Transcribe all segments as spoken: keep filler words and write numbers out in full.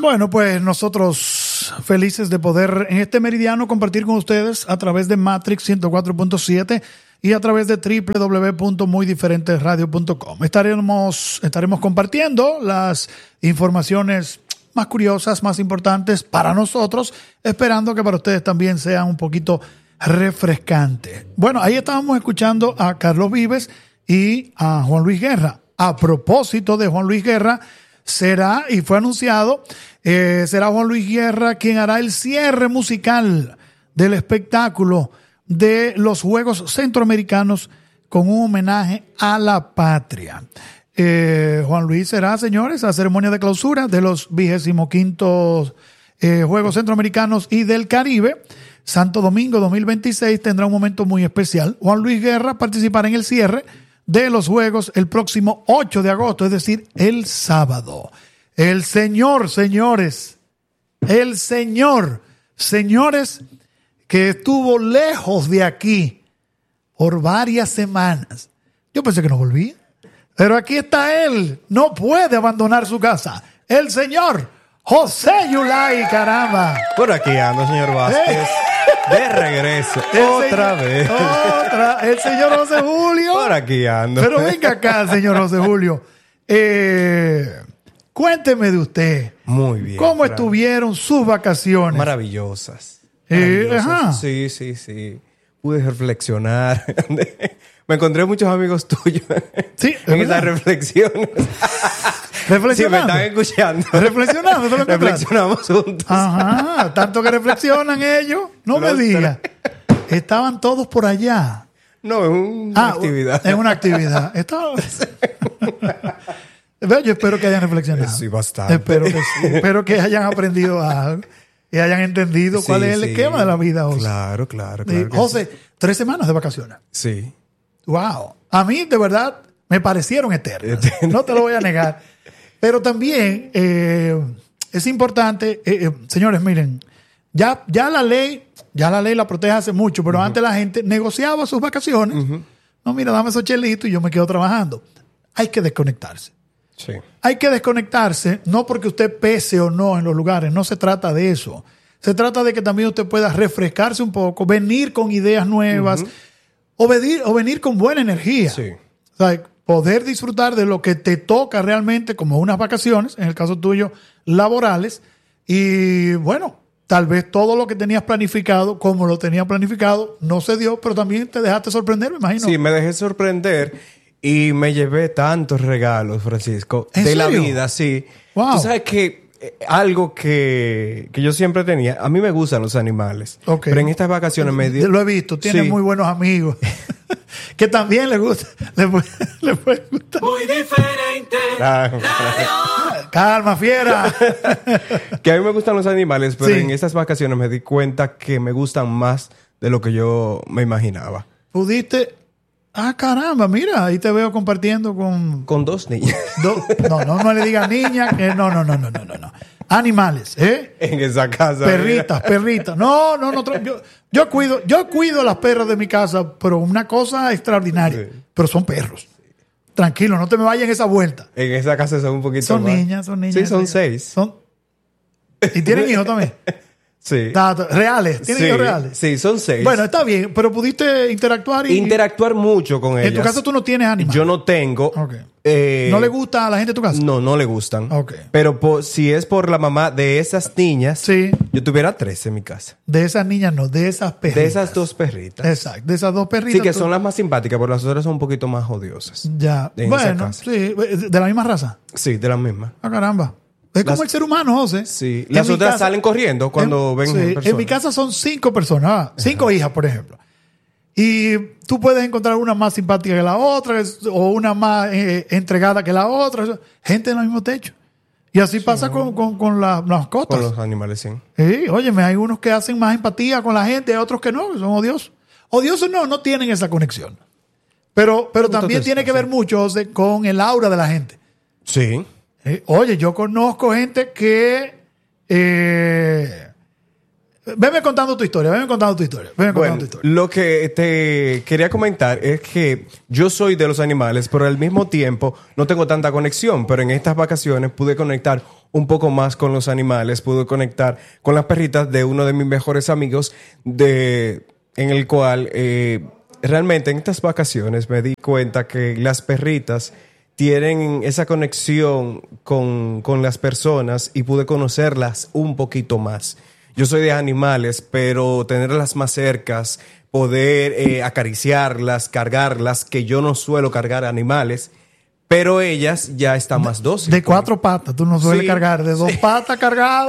Bueno, pues nosotros felices de poder en este meridiano compartir con ustedes a través de Matrix ciento cuatro punto siete y a través de doble u doble u doble u punto muy diferentes radio punto com. Estaremos, estaremos compartiendo las informaciones más curiosas, más importantes para nosotros, esperando que para ustedes también sean un poquito refrescantes. Bueno, ahí estábamos escuchando a Carlos Vives y a Juan Luis Guerra. A propósito de Juan Luis Guerra, será, y fue anunciado, eh, será Juan Luis Guerra quien hará el cierre musical del espectáculo de los Juegos Centroamericanos con un homenaje a la patria. Eh, Juan Luis será, señores, la ceremonia de clausura de los vigésimo quintos eh, Juegos Centroamericanos y del Caribe. Santo Domingo dos mil veintiséis tendrá un momento muy especial. Juan Luis Guerra participará en el cierre de los Juegos el próximo ocho de agosto, es decir, el sábado. El señor, señores, el señor, señores, que estuvo lejos de aquí por varias semanas. Yo pensé que no volvía, pero aquí está él. No puede abandonar su casa. El señor José Yulay, caramba. Por aquí ando, señor Vázquez. ¡Eh! De regreso, El otra señor, vez. Otra, el señor José Julio. Por aquí ando. Pero venga acá, señor José Julio. Eh, cuénteme de usted. Muy bien. ¿Cómo Fran. estuvieron sus vacaciones? Maravillosas. Eh, Maravillosas. ajá. Sí, sí, sí. Pude reflexionar. Me encontré muchos amigos tuyos Sí, es en verdad. esas reflexiones. Sí, me Reflexionando. están escuchando. Reflexionando, ¿te lo encontraste? Reflexionamos juntos. Ajá, tanto que reflexionan ellos. No me Los diga. Estaban todos por allá. No, es una Ah, actividad. es una actividad. Estaban... Veo, yo espero que hayan reflexionado. Sí, bastante. Espero que sí. Espero que hayan aprendido algo y hayan entendido cuál Sí, es el sí. esquema de la vida, José. Claro, claro, Eh, claro. que José, tres semanas de vacaciones. Sí. Wow. A mí, de verdad, me parecieron eternas. Eternas. No te lo voy a negar. Pero también eh, es importante, eh, eh, señores, miren, ya, ya la ley, ya la ley la protege hace mucho, pero uh-huh. antes la gente negociaba sus vacaciones. Uh-huh. No, mira, dame esos chelitos y yo me quedo trabajando. Hay que desconectarse. Sí. Hay que desconectarse, no porque usted pese o no en los lugares, no se trata de eso. Se trata de que también usted pueda refrescarse un poco, venir con ideas nuevas, uh-huh. o, venir, o venir con buena energía. Sí. O sea, poder disfrutar de lo que te toca realmente como unas vacaciones, en el caso tuyo, laborales. Y bueno, tal vez todo lo que tenías planificado, como lo tenías planificado, no se dio, pero también te dejaste sorprender, me imagino. Sí, me dejé sorprender y me llevé tantos regalos, Francisco, ¿En de serio? la vida, sí. Wow. Tú sabes que eh, algo que, que yo siempre tenía, a mí me gustan los animales, Okay. pero en estas vacaciones me di... Lo he visto, tiene Sí. muy buenos amigos. Que también le gusta, le puede, le puede gustar. Muy diferente. Ah, Calma, fiera. que a mí me gustan los animales, pero Sí. en estas vacaciones me di cuenta que me gustan más de lo que yo me imaginaba. Pudiste. Ah, caramba, mira, ahí te veo compartiendo con. Con dos niñas. do- no, no, no le digas niña, que no, no, no, no, no, no, no. Animales, ¿eh? En esa casa. Perritas, perritas. No, no, no. tra- Yo, yo cuido, yo cuido las perras de mi casa, pero una cosa extraordinaria. Sí. Pero son perros. Tranquilo, no te me vayas en esa vuelta. En esa casa son un poquito Son más. niñas, son niñas. Sí, son seis. Son. Y tienen hijos también. Sí. Ta- ta- Reales, tienen Sí, hijos reales. sí, son seis. Bueno, está bien, pero pudiste interactuar y. Interactuar mucho con ellas. En tu caso tú no tienes animales. Yo no tengo. Ok. eh, ¿No le gusta a la gente de tu casa? No, no le gustan. Ok. Pero po- si es por la mamá de esas niñas, Sí. yo tuviera tres en mi casa. De esas niñas no, de esas perritas. De esas dos perritas. Exacto, de esas dos perritas. Sí, que tú- son las más simpáticas, pero las otras son un poquito más odiosas. Ya. en esa Bueno, casa. sí, de la misma raza. Sí, de las mismas. Ah, caramba. Es como Las- el ser humano, José. Sí. En Las mi otras casa- salen corriendo cuando en, ven sí, personas. En mi casa son cinco personas, ah, cinco hijas, por ejemplo. Y tú puedes encontrar una más simpática que la otra, es- o una más eh, entregada que la otra. eso- Gente en el mismo techo. Y así pasa con, con, con las mascotas. Con los animales, sí. Sí, óyeme, hay unos que hacen más empatía con la gente, hay otros que no, que son odiosos. Odiosos no, no tienen esa conexión. Pero, pero también Entonces, tiene que ver sí. mucho, José, con el aura de la gente. Sí. Eh, oye, yo conozco gente que... Eh, veme contando tu historia, veme contando tu historia. Veme contando Bueno, tu historia. lo que te quería comentar es que yo soy de los animales, pero al mismo tiempo no tengo tanta conexión. Pero en estas vacaciones pude conectar un poco más con los animales, pude conectar con las perritas de uno de mis mejores amigos, de, en el cual eh, realmente en estas vacaciones me di cuenta que las perritas tienen esa conexión con, con las personas y pude conocerlas un poquito más. Yo soy de animales, pero tenerlas más cercas, poder eh, acariciarlas, cargarlas, que yo no suelo cargar animales, pero ellas ya están más dóciles. De cuatro patas, tú no sueles Sí, cargar, de dos sí. patas cargado.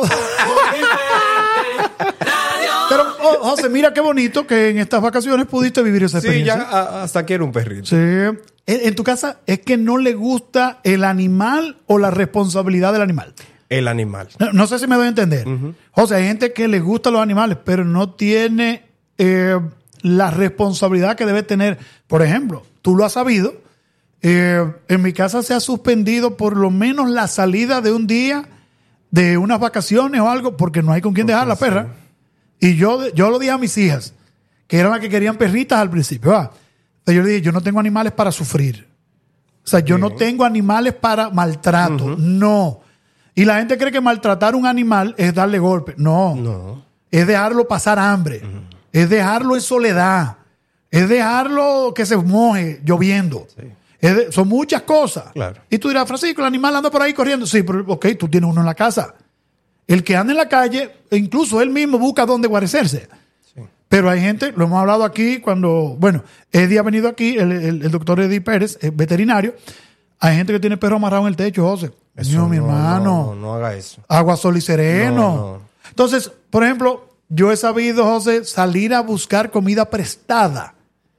Pero, oh, José, mira qué bonito que en estas vacaciones pudiste vivir esa Sí, experiencia. ya a- hasta quiero un perrito. Sí. En, en tu casa es que no le gusta el animal o la responsabilidad del animal. El animal. No, no sé si me doy a entender. Ujú. José, hay gente que le gustan los animales, pero no tiene eh, la responsabilidad que debe tener. Por ejemplo, tú lo has sabido. Eh, en mi casa se ha suspendido por lo menos la salida de un día de unas vacaciones o algo porque no hay con quién dejar la perra. Y yo, yo lo dije a mis hijas, que eran las que querían perritas al principio. ¿va? Yo le dije, yo no tengo animales para sufrir. O sea, yo no tengo animales para maltrato. Uh-huh. No. Y la gente cree que maltratar un animal es darle golpe. No. No. Es dejarlo pasar hambre. Uh-huh. Es dejarlo en soledad. Es dejarlo que se moje lloviendo. Sí. Es de, son muchas cosas. Claro. Y tú dirás, Francisco, el animal anda por ahí corriendo. Sí, pero ok, tú tienes uno en la casa. El que anda en la calle, incluso él mismo busca dónde guarecerse. Sí. Pero hay gente, lo hemos hablado aquí cuando, bueno, Eddie ha venido aquí, el, el, el doctor Eddie Pérez, el veterinario. Hay gente que tiene perro amarrado en el techo, José. Eso Dios, no, mi hermano. No, no, no haga eso. Agua, sol y sereno. No, no. Entonces, por ejemplo, yo he sabido, José, salir a buscar comida prestada.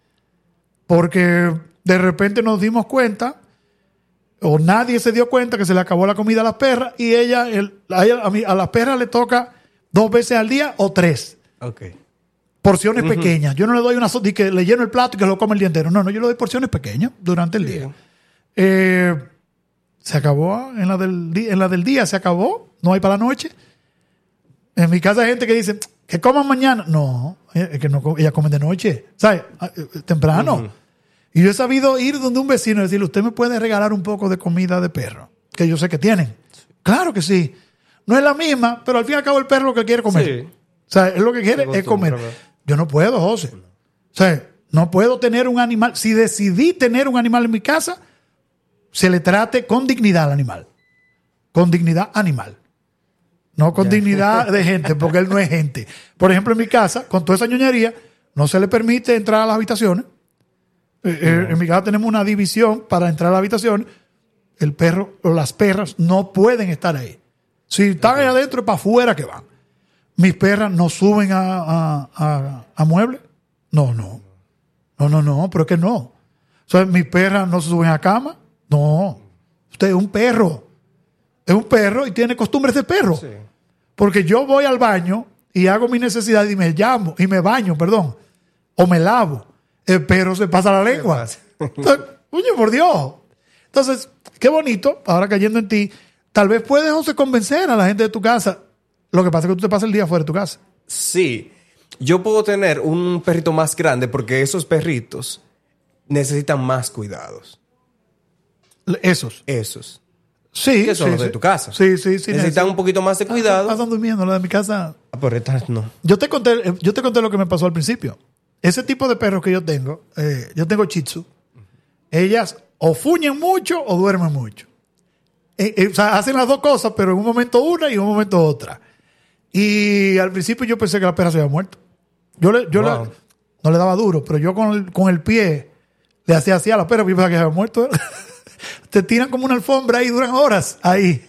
Porque de repente nos dimos cuenta, o nadie se dio cuenta que se le acabó la comida a las perras y ella, el, a, ella a, mí, a las perras le toca dos veces al día o tres. Ok. Porciones uh-huh. pequeñas. Yo no le doy una y que le lleno el plato y que lo come el día entero. No, no, yo le doy porciones pequeñas durante el sí. día. Eh, se acabó en la, del, en la del día, se acabó. No hay para la noche. En mi casa hay gente que dice que coman mañana. No, es que no, ella come de noche, ¿sabes? Temprano. Uh-huh. Y yo he sabido ir donde un vecino y decirle, ¿usted me puede regalar un poco de comida de perro? Que yo sé que tienen. Sí. Claro que sí. No es la misma, pero al fin y al cabo el perro lo que quiere comer. Sí. O sea, él lo que quiere es comer. Yo no puedo, José. O sea, no puedo tener un animal. Si decidí tener un animal en mi casa, se le trate con dignidad al animal. Con dignidad animal. No con ya. dignidad de gente, porque él no es gente. Por ejemplo, en mi casa, con toda esa ñoñería, no se le permite entrar a las habitaciones. Eh, no. En mi casa tenemos una división para entrar a la habitación. El perro o las perras no pueden estar ahí. Si están okay. ahí adentro, es para afuera que van. Mis perras no suben a, a, a, a muebles. No, no. No, no, no, pero es que no. O sea, mis perras no se suben a cama. No. Usted es un perro. Es un perro y tiene costumbres de perro. Sí. Porque yo voy al baño y hago mi necesidad y me llamo, y me baño, perdón. O me lavo. El perro se pasa la lengua. Entonces, oye, por Dios. Entonces, qué bonito, ahora cayendo en ti, tal vez puedes, José, convencer a la gente de tu casa. Lo que pasa es que tú te pasas el día fuera de tu casa. Sí. Yo puedo tener un perrito más grande porque esos perritos necesitan más cuidados. ¿Esos? Esos. Sí. Que son sí, los sí. de tu casa. Sí, sí, sí. Necesitan un poquito más de cuidado. Ah, están durmiendo, los de mi casa. Ah, pero estas no. Yo te conté, yo te conté lo que me pasó al principio. Ese tipo de perros que yo tengo, eh, yo tengo Shih Tzu. Ellas o fuñen mucho o duermen mucho. Eh, eh, o sea, hacen las dos cosas, pero en un momento una y en un momento otra. Y al principio yo pensé que la perra se había muerto. Yo, le, yo wow. le, no le daba duro, pero yo con el, con el pie le hacía así a la perra, porque yo pensaba que se había muerto. Te tiran como una alfombra y duran horas ahí.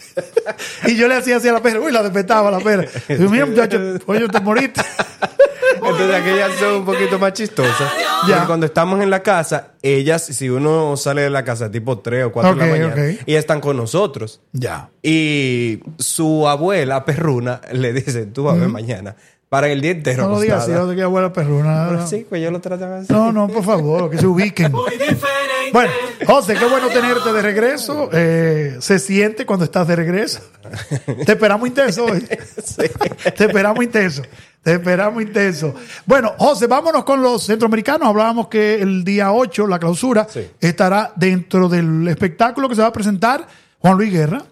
Y yo le hacía así a la perra, uy, la despertaba a la perra. Y yo, mira, muchacho, oye, te moriste. Entonces aquellas son un poquito más chistosas. Ya. Cuando estamos en la casa, ellas, si uno sale de la casa tipo tres o cuatro okay, de la mañana, okay. ellas están con nosotros. Ya. Y su abuela perruna le dice, tú vas a ver mm. mañana. Para el día entero. No lo digas así, no te queda abuela perruna. Pero sí, pues yo lo trataba así. No, no, por favor, que se ubiquen. Bueno, José, qué bueno tenerte de regreso. Eh, se siente cuando estás de regreso. Te esperamos intenso hoy. Sí. Te esperamos intenso. Te esperamos intenso. Bueno, José, vámonos con los centroamericanos. Hablábamos que el día ocho, la clausura, sí. estará dentro del espectáculo que se va a presentar Juan Luis Guerra.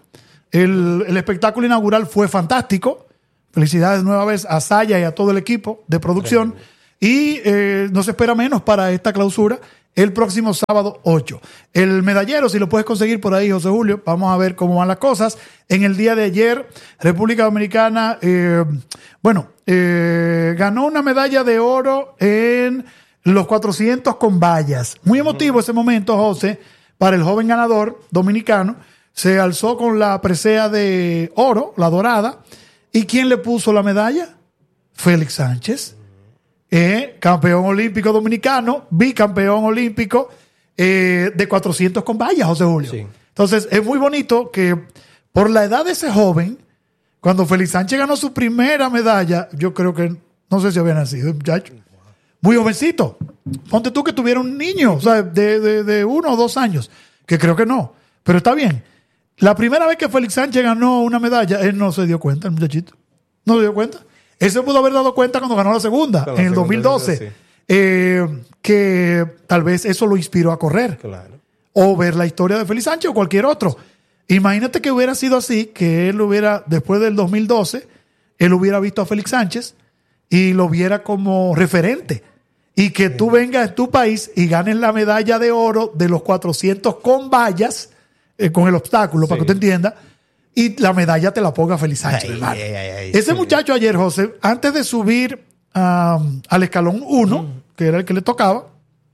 El, el espectáculo inaugural fue fantástico. Felicidades nueva vez a Saya y a todo el equipo de producción. Y eh, no se espera menos para esta clausura el próximo sábado ocho. El medallero, si lo puedes conseguir por ahí, José Julio, vamos a ver cómo van las cosas. En el día de ayer, República Dominicana, eh, bueno, eh, ganó una medalla de oro en los cuatrocientos con vallas. Muy emotivo ese momento, José, para el joven ganador dominicano. Se alzó con la presea de oro, la dorada. ¿Y quién le puso la medalla? Félix Sánchez. Eh, campeón olímpico dominicano, bicampeón olímpico eh, de cuatrocientos con vallas, José Julio. Sí. Entonces, es muy bonito que por la edad de ese joven, cuando Félix Sánchez ganó su primera medalla, yo creo que, no sé si había nacido, muchacho, muy jovencito. Ponte tú que tuviera un niño, o sea, de, de, de uno o dos años, que creo que no, pero está bien. La primera vez que Félix Sánchez ganó una medalla, él no se dio cuenta, el muchachito. No se dio cuenta. Él se pudo haber dado cuenta cuando ganó la segunda, la en el segunda, dos mil doce. Sí. Eh, que tal vez eso lo inspiró a correr. Claro. O ver la historia de Félix Sánchez o cualquier otro. Imagínate que hubiera sido así, que él hubiera, después del dos mil doce, él hubiera visto a Félix Sánchez y lo viera como referente. Y que tú vengas a tu país y ganes la medalla de oro de los cuatrocientos con vallas, eh, con el obstáculo, sí. Para que usted entienda. Y la medalla te la ponga Félix Sánchez. Ay, ay, ay, ay, Ese sí. muchacho ayer, José, antes de subir um, al escalón uno, mm. que era el que le tocaba,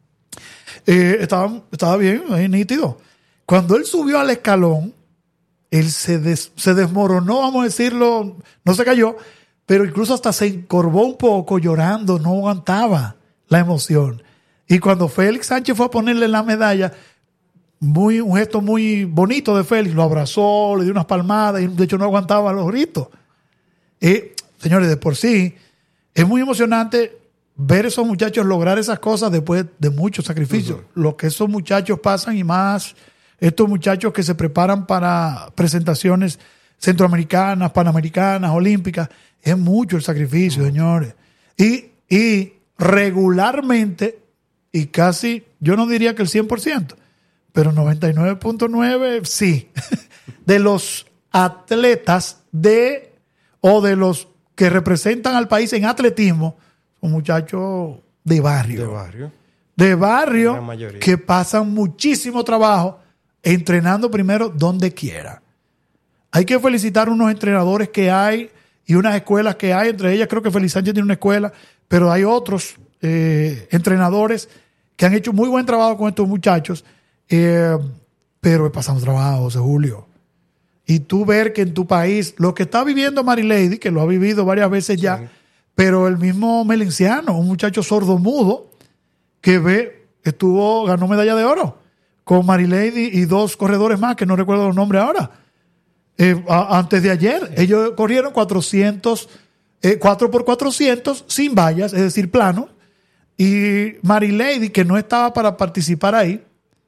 eh, estaba, estaba bien, ahí nítido. Cuando él subió al escalón, él se, des, se desmoronó, vamos a decirlo, no se cayó, pero incluso hasta se encorvó un poco llorando, no aguantaba la emoción. Y cuando Félix Sánchez fue a ponerle la medalla, Muy, un gesto muy bonito de Félix, lo abrazó, le dio unas palmadas y de hecho no aguantaba los gritos. Eh, señores, de por sí, es muy emocionante ver esos muchachos lograr esas cosas después de muchos sacrificios. Uh-huh. Lo que esos muchachos pasan y más, estos muchachos que se preparan para presentaciones centroamericanas, panamericanas, olímpicas, es mucho el sacrificio, uh-huh. señores. Y, y regularmente, y casi, yo no diría que el cien por ciento, pero noventa y nueve punto nueve sí, de los atletas de o de los que representan al país en atletismo son muchachos de barrio. De barrio. De barrio que pasan muchísimo trabajo entrenando primero donde quiera. Hay que felicitar unos entrenadores que hay y unas escuelas que hay, entre ellas creo que Félix Sánchez tiene una escuela, pero hay otros eh, entrenadores que han hecho muy buen trabajo con estos muchachos. Eh, pero pasamos trabajo, José Julio. Y tú ver que en tu país, lo que está viviendo Marilady, que lo ha vivido varias veces ya, sí. Pero el mismo Melenciano, un muchacho sordomudo, que ve, estuvo, ganó medalla de oro con Marilady y dos corredores más, que no recuerdo los nombres ahora. Eh, a, antes de ayer, sí. Ellos corrieron cuatrocientos, eh, cuatro por cuatrocientos sin vallas, es decir, plano. Y Marilady, que no estaba para participar ahí,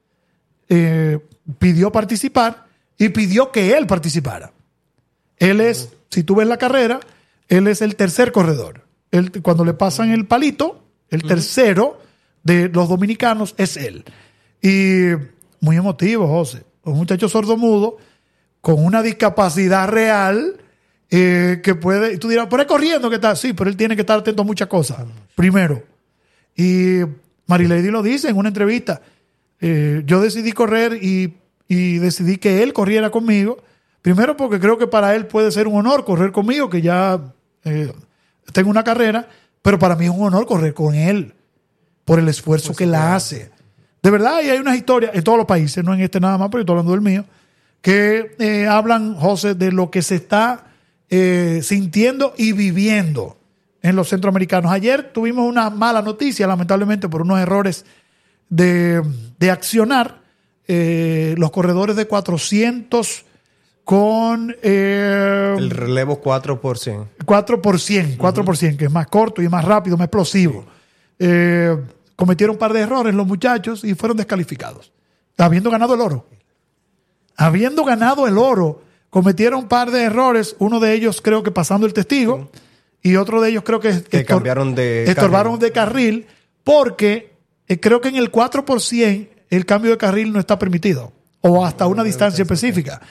Eh, pidió participar y pidió que él participara. Él es, si tú ves la carrera, él es el tercer corredor. Él, cuando le pasan el palito, el tercero de los dominicanos es él. Y muy emotivo, José. Un muchacho sordomudo con una discapacidad real eh, que puede... Y tú dirás, pero es corriendo que está. Sí, pero él tiene que estar atento a muchas cosas. Primero. Y Marilady lo dice en una entrevista. Eh, yo decidí correr y, y decidí que él corriera conmigo. Primero porque creo que para él puede ser un honor correr conmigo, que ya eh, tengo una carrera, pero para mí es un honor correr con él por el esfuerzo pues que él hace. De verdad, y hay unas historias en todos los países, no en este nada más, pero estoy hablando del mío, que eh, hablan, José, de lo que se está eh, sintiendo y viviendo en los centroamericanos. Ayer tuvimos una mala noticia, lamentablemente, por unos errores de, de accionar. Eh, los corredores de cuatrocientos con... Eh, el relevo cuatro por ciento. cuatro por ciento, cuatro por ciento, uh-huh. Que es más corto y más rápido, más explosivo. Sí. Eh, cometieron un par de errores los muchachos y fueron descalificados. Habiendo ganado el oro. Habiendo ganado el oro, cometieron un par de errores. Uno de ellos creo que pasando el testigo. Sí. Y otro de ellos creo que... Que estor- cambiaron de estorbaron carril. de carril porque eh, creo que en el cuatro por ciento el cambio de carril no está permitido. O hasta una distancia específica.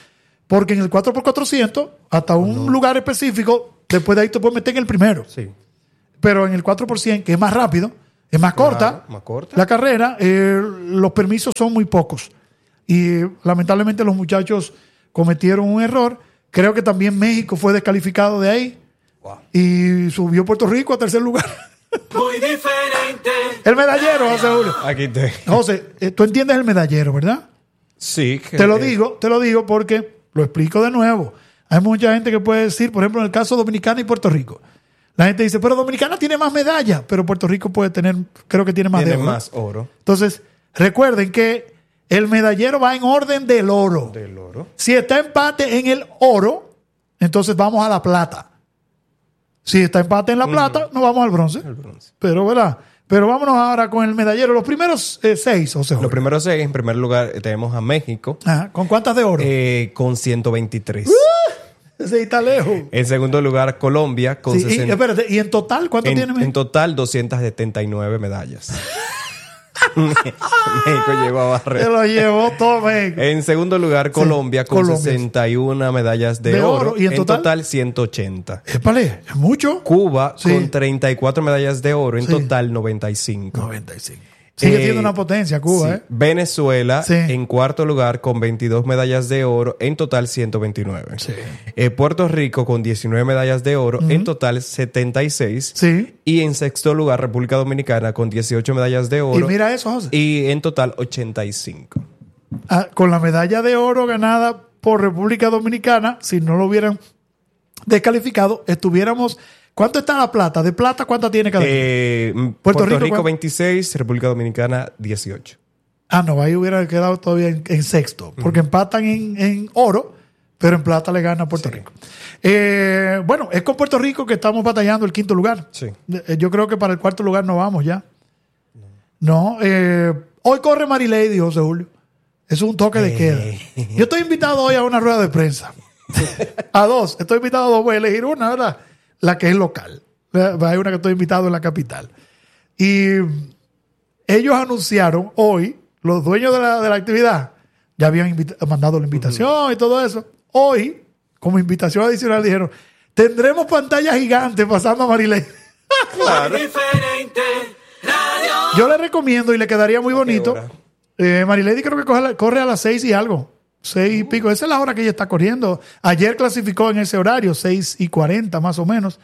Porque en el cuatro por cuatrocientos, hasta un no. lugar específico, después de ahí te puedes meter en el primero. Sí. Pero en el cuatro por cien, que es más rápido, es más Claro, corta, más corta. la carrera, eh, los permisos son muy pocos. Y lamentablemente los muchachos cometieron un error. Creo que también México fue descalificado de ahí. Wow. Y subió Puerto Rico a tercer lugar. Muy diferente. El medallero, José Julio. Aquí te... José, eh, tú entiendes el medallero, ¿verdad? Sí. Que Te lo es- digo, te lo digo porque lo explico de nuevo. Hay mucha gente que puede decir, por ejemplo, en el caso Dominicana y Puerto Rico. La gente dice, pero Dominicana tiene más medallas, pero Puerto Rico puede tener, creo que tiene más Tiene de oro. más oro Entonces, recuerden que el medallero va en orden del oro. del oro. Si está empate en el oro, entonces vamos a la plata. Si está empate en la plata, nos vamos al bronce. El bronce. Pero, ¿verdad? Pero vámonos ahora con el medallero. Los primeros eh, seis, José Julio. Los primeros seis, en primer lugar, eh, tenemos a México Ajá. ¿Con cuántas de oro? eh, con ciento veintitrés. Ese está lejos. En segundo lugar, Colombia con Sí, y, sesenta. espérate, ¿y en total cuánto En, tiene México? en total, doscientas setenta y nueve medallas. México llegó a Se barrer. lo llevó todo México. En segundo lugar, Colombia con Colombia. sesenta y una medallas de, De oro. oro. ¿Y en en total? total? ciento ochenta. Épale, es mucho. Cuba Sí. con treinta y cuatro medallas de oro. En Sí. total, noventa y cinco. noventa y cinco. Sigue Eh, siendo una potencia Cuba, sí. ¿eh? Venezuela Sí. en cuarto lugar con veintidós medallas de oro, en total ciento veintinueve. Sí. Eh, Puerto Rico con diecinueve medallas de oro, en total setenta y seis. Sí. Y en sexto lugar, República Dominicana con dieciocho medallas de Y oro. mira eso, José. Y en total ochenta y cinco. Ah, con la medalla de oro ganada por República Dominicana, si no lo hubieran descalificado, estuviéramos... ¿Cuánto está la plata? ¿De plata cuánta tiene cada quien? Eh, Puerto Puerto, Rico, Rico, ¿cuál? veintiséis, República Dominicana dieciocho. Ah, no, ahí hubiera quedado todavía en, en sexto, porque empatan en, en oro, pero en plata le gana a Puerto Rico. Eh, bueno, es con Puerto Rico que estamos batallando el quinto lugar. Sí. Eh, Yo creo que para el cuarto lugar no vamos ya. No, eh, hoy corre Marilady, José Julio. Es un toque de queda. Yo estoy invitado hoy a una rueda de prensa. A dos. Estoy invitado a dos. Voy a elegir una, ¿verdad? La que es local. Hay una que estoy invitado en la capital. Y ellos anunciaron hoy, los dueños de la, de la actividad, ya habían invita- mandado la invitación y todo eso. Hoy, como invitación adicional, dijeron, tendremos pantalla gigante pasando a Marilady. Muy diferente. Radio. Yo le recomiendo y le quedaría muy bonito. hora? Eh, Marilady creo que corre a, la- corre a las seis y algo. Seis y pico. Esa es la hora que ella está corriendo. Ayer clasificó en ese horario, seis y cuarenta más o menos.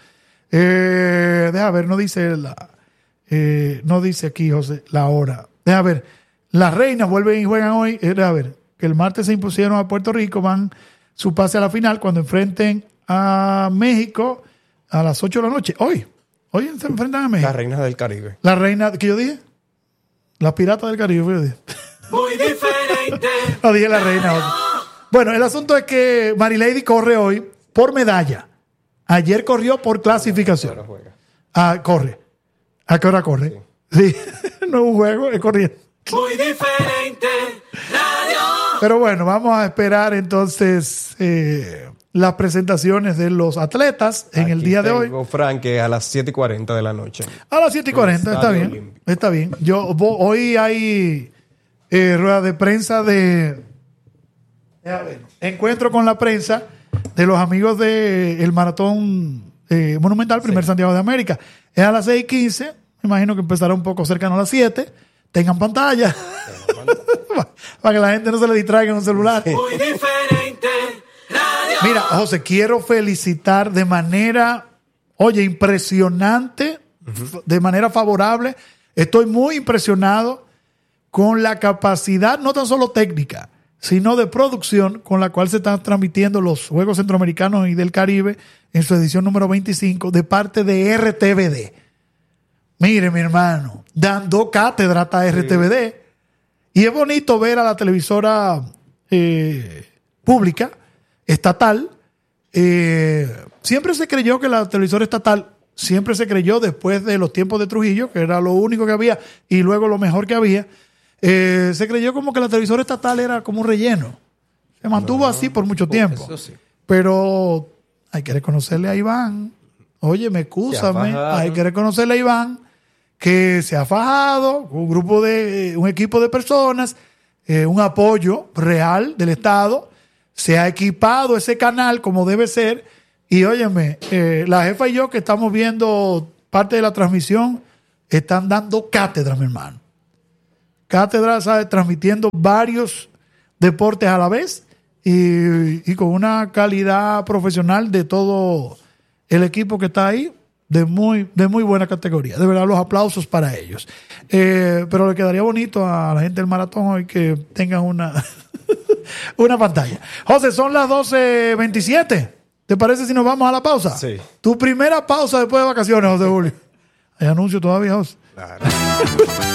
Eh, deja ver, no dice la, eh, no dice aquí, José, la hora. Deja ver. Las reinas vuelven y juegan hoy. Eh, deja ver. Que el martes se impusieron a Puerto Rico. Van su pase a la final cuando enfrenten a México a las ocho de la noche. Hoy. Hoy se enfrentan a México. Las reinas del Caribe. La reina, ¿qué yo dije? Las piratas del Caribe. ¿qué yo dije? Muy diferente. No dije la reina. José. Bueno, el asunto es que Marilady corre hoy por medalla. Ayer corrió por clasificación. Ahora juega. Ah, corre. ¿A qué hora corre? Sí. No es un juego, es corriendo. Muy diferente. Radio. Pero bueno, vamos a esperar entonces eh, las presentaciones de los atletas en el Aquí día de hoy. tengo, Frank, que es a las siete y cuarenta de la noche. A las siete y cuarenta, está Estadio bien. Olímpico. Está bien. Yo, vo- hoy hay eh, rueda de prensa de. Déjame ver. Encuentro con la prensa de los amigos del Maratón eh, Monumental, primer Santiago de América. Es a las seis y quince. Me imagino que empezará un poco cercano a las siete. Tengan pantalla. Para que la gente no se le distraiga en un celular. Muy diferente. Radio. Mira, José, quiero felicitar de manera, oye, impresionante, f- de manera favorable. Estoy muy impresionado con la capacidad, no tan solo técnica, sino de producción con la cual se están transmitiendo los Juegos Centroamericanos y del Caribe en su edición número veinticinco de parte de R T V D. Mire, mi hermano, dando cátedra a R T V D. Y es bonito ver a la televisora eh, pública, estatal. Eh, siempre se creyó que la televisora estatal, siempre se creyó después de los tiempos de Trujillo, que era lo único que había y luego lo mejor que había, eh, se creyó como que la televisora estatal era como un relleno. Se mantuvo así por mucho tiempo. Eso sí. Pero hay que reconocerle a Iván. Oye, me excúsame. fajado. Hay que reconocerle a Iván que se ha fajado, un grupo de, un equipo de personas, eh, un apoyo real del Estado se ha equipado ese canal como debe ser. Y óyeme, eh, la jefa y yo que estamos viendo parte de la transmisión, están dando cátedra, mi hermano. Cátedra, ¿sabes? Transmitiendo varios deportes a la vez y, y con una calidad profesional de todo el equipo que está ahí, de muy, de muy buena categoría. De verdad, los aplausos para ellos. Eh, pero le quedaría bonito a la gente del maratón hoy que tengan una, una pantalla. José, son las doce veintisiete. ¿Te parece si nos vamos a la pausa? Sí. Tu primera pausa después de vacaciones, José Julio. ¿Hay anuncio todavía, José? Claro.